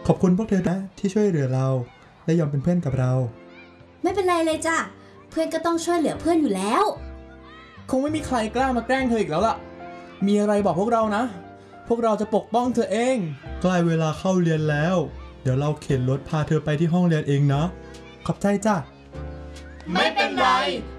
ขอบคุณพวกเธอนะที่ช่วยเหลือเราและยอมเป็นเพื่อนกับเราไม่เป็นไรเลยจ้ะเพื่อนก็ต้องช่วยเหลือเพื่อนอยู่แล้วคงไม่มีใครกล้ามาแกล้งเธออีกแล้วล่ะมีอะไรบอกพวกเรานะพวกเราจะปกป้องเธอเองใกล้เวลาเข้าเรียนแล้วเดี๋ยวเราเข็นรถพาเธอไปที่ห้องเรียนเองนะขอบใจจ้ะไม่เป็นไร